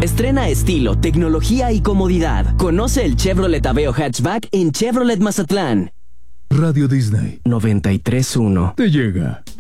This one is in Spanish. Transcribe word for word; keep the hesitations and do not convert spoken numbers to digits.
Estrena estilo, tecnología y comodidad. Conoce el Chevrolet Aveo Hatchback en Chevrolet Mazatlán. Radio Disney noventa y tres punto uno. te llega.